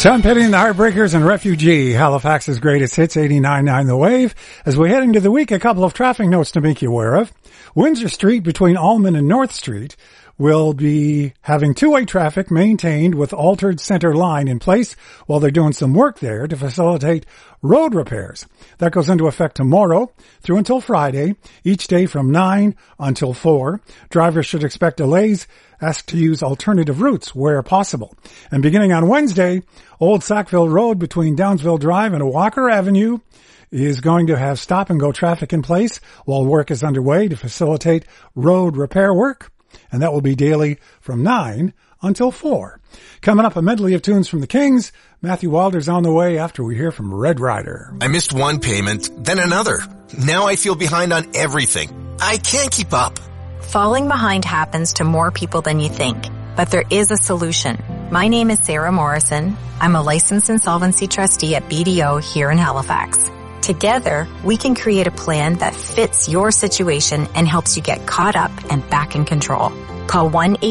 Tom Petty and the Heartbreakers and Refugee, Halifax's greatest hits, 89.9 The Wave. As we head into the week, a couple of traffic notes to make you aware of. Windsor Street between Allman and North Street will be having two-way traffic maintained with altered center line in place while they're doing some work there to facilitate road repairs. That goes into effect tomorrow through until Friday, each day from 9 until 4. Drivers should expect delays, asked to use alternative routes where possible. And beginning on Wednesday, Old Sackville Road between Downsville Drive and Walker Avenue is going to have stop-and-go traffic in place while work is underway to facilitate road repair work. And that will be daily from 9 until 4. Coming up, a medley of tunes from the Kings. Matthew Wilder's on the way after we hear from Red Rider. I missed one payment, then another. Now I feel behind on everything. I can't keep up. Falling behind happens to more people than you think, but there is a solution. My name is Sarah Morrison. I'm a licensed insolvency trustee at BDO here in Halifax. Together, we can create a plan that fits your situation and helps you get caught up and back in control. Call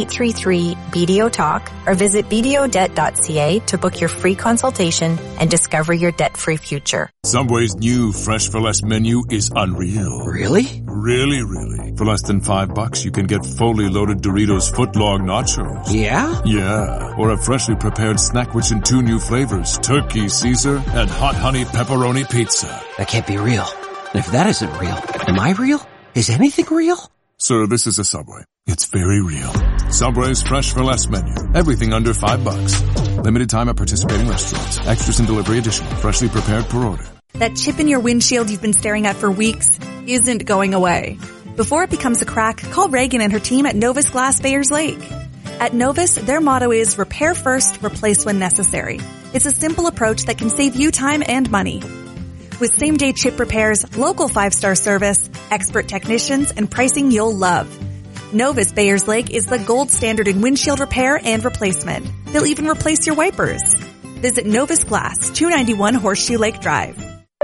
1-833-BDO-TALK or visit bdodebt.ca to book your free consultation and discover your debt-free future. Subway's new Fresh for Less menu is unreal. Really? Really. For less than $5, you can get fully loaded Doritos footlong nachos. Yeah? Yeah. Or a freshly prepared snack rich in 2 new flavors, turkey Caesar and hot honey pepperoni pizza. That can't be real. If that isn't real, am I real? Is anything real? Sir, this is a Subway. It's very real. Subway's Fresh for Less menu. Everything under $5. Limited time at participating restaurants. Extras and delivery additional. Freshly prepared per order. That chip in your windshield you've been staring at for weeks isn't going away. Before it becomes a crack, call Reagan and her team at Novus Glass Bayers Lake. At Novus, their motto is repair first, replace when necessary. It's a simple approach that can save you time and money. With same-day chip repairs, local 5-star service, expert technicians, and pricing you'll love. Novus Bayers Lake is the gold standard in windshield repair and replacement. They'll even replace your wipers. Visit Novus Glass, 291 Horseshoe Lake Drive.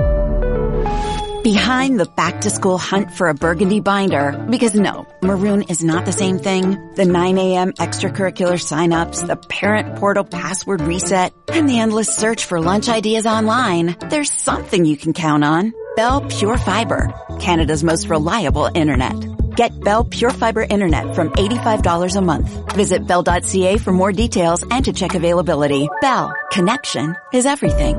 Behind the back-to-school hunt for a burgundy binder, because no, maroon is not the same thing. The 9 a.m. extracurricular signups, the parent portal password reset, and the endless search for lunch ideas online. There's something you can count on. Bell Pure Fiber, Canada's most reliable internet. Get Bell Pure Fiber Internet from $85 a month. Visit bell.ca for more details and to check availability. Bell, connection is everything.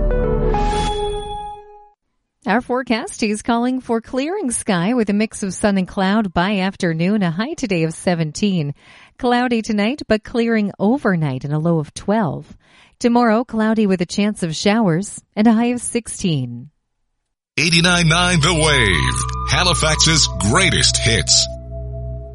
Our forecast is calling for clearing sky with a mix of sun and cloud by afternoon, a high today of 17. Cloudy tonight, but clearing overnight and a low of 12. Tomorrow, cloudy with a chance of showers and a high of 16. 89.9 The Wave, Halifax's greatest hits.